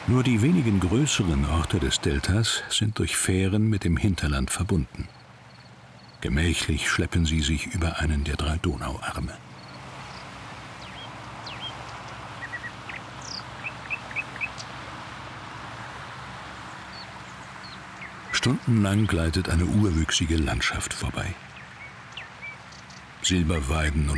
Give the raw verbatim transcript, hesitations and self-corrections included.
Nur die wenigen größeren Orte des Deltas sind durch Fähren mit dem Hinterland verbunden. Gemächlich schleppen sie sich über einen der drei Donauarme. Stundenlang gleitet eine urwüchsige Landschaft vorbei. Silberweiden und